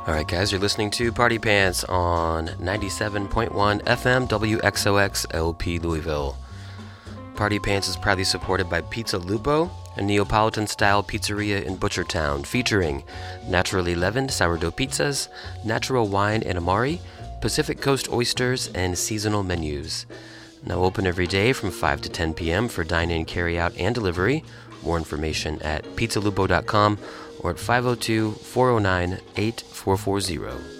Alright guys, you're listening to Party Pants on 97.1 FM WXOX LP Louisville. Party Pants is proudly supported by Pizza Lupo, a Neapolitan-style pizzeria in Butchertown, featuring naturally leavened sourdough pizzas, natural wine and amari, Pacific Coast oysters, and seasonal menus. Now open every day from 5 to 10 p.m. for dine-in, carry-out, and delivery. More information at pizzalupo.com or at 502-409-8440.